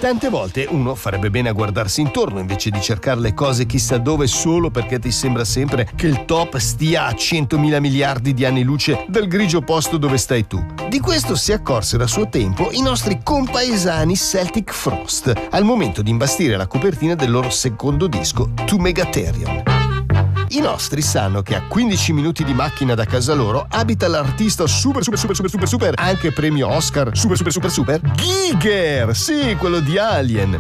Tante volte uno farebbe bene a guardarsi intorno invece di cercare le cose chissà dove solo perché ti sembra sempre che il top stia a 100.000 miliardi di anni luce dal grigio posto dove stai tu. Di questo si accorsero a suo tempo i nostri compaesani Celtic Frost al momento di imbastire la copertina del loro secondo disco, To Megatherion. I nostri sanno che a 15 minuti di macchina da casa loro abita l'artista super anche premio Oscar super Giger, sì, quello di Alien.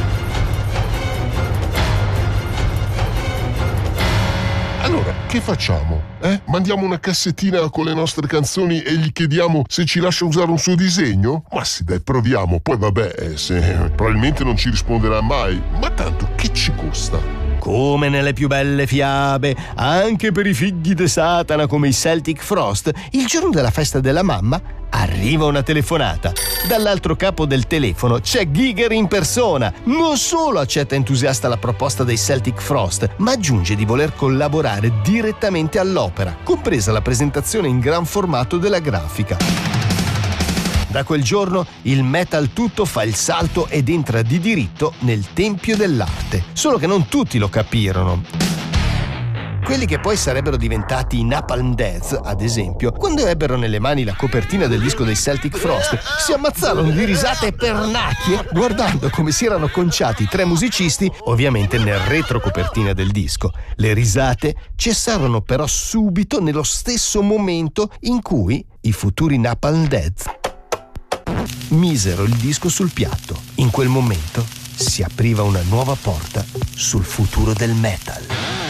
Allora, che facciamo? Mandiamo una cassettina con le nostre canzoni e gli chiediamo se ci lascia usare un suo disegno? Ma sì, dai, proviamo. Poi vabbè, probabilmente non ci risponderà mai, ma tanto che ci costa? Come nelle più belle fiabe, anche per i figli de Satana come i Celtic Frost, il giorno della festa della mamma arriva una telefonata. Dall'altro capo del telefono c'è Giger in persona. Non solo accetta entusiasta la proposta dei Celtic Frost, ma aggiunge di voler collaborare direttamente all'opera, compresa la presentazione in gran formato della grafica. Da quel giorno il metal tutto fa il salto ed entra di diritto nel tempio dell'arte. Solo che non tutti lo capirono. Quelli che poi sarebbero diventati i Napalm Death, ad esempio, quando ebbero nelle mani la copertina del disco dei Celtic Frost, si ammazzarono di risate pernacchie guardando come si erano conciati tre musicisti, ovviamente nel retrocopertina del disco. Le risate cessarono però subito nello stesso momento in cui i futuri Napalm Death misero il disco sul piatto. In quel momento si apriva una nuova porta sul futuro del metal.